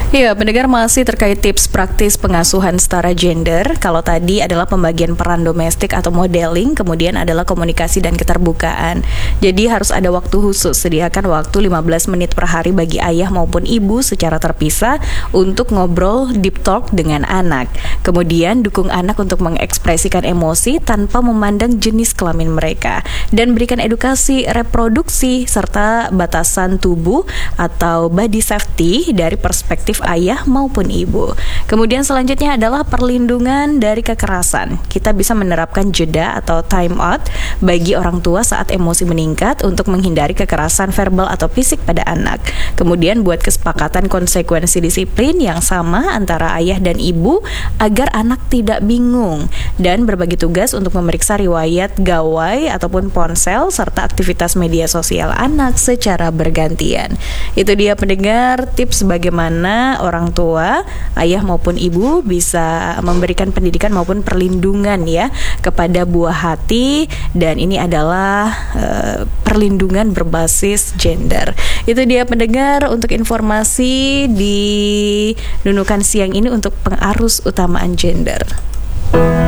Iya, pendengar, masih terkait tips praktis pengasuhan setara gender. Kalau tadi adalah pembagian peran domestik atau modeling, kemudian adalah komunikasi dan keterbukaan. Jadi harus ada waktu khusus, sediakan waktu 15 menit per hari bagi ayah maupun ibu secara terpisah untuk ngobrol deep talk dengan anak. Kemudian dukung anak untuk mengekspresikan emosi tanpa memandang jenis kelamin mereka. Dan berikan edukasi reproduksi serta batasan tubuh atau body safety dari perspektif ayah maupun ibu. Kemudian selanjutnya adalah perlindungan dari kekerasan. Kita bisa menerapkan jeda atau time out bagi orang tua saat emosi meningkat untuk menghindari kekerasan verbal atau fisik pada anak. Kemudian buat kesepakatan konsekuensi disiplin yang sama antara ayah dan ibu agar anak tidak bingung, dan berbagi tugas untuk memeriksa riwayat gawai ataupun ponsel serta aktivitas media sosial anak secara bergantian. Itu dia pendengar tips bagaimana orang tua, ayah maupun ibu bisa memberikan pendidikan maupun perlindungan ya kepada buah hati, dan ini adalah perlindungan berbasis gender. Itu dia pendengar untuk informasi di Nunukan siang ini untuk pengarus utamaan gender.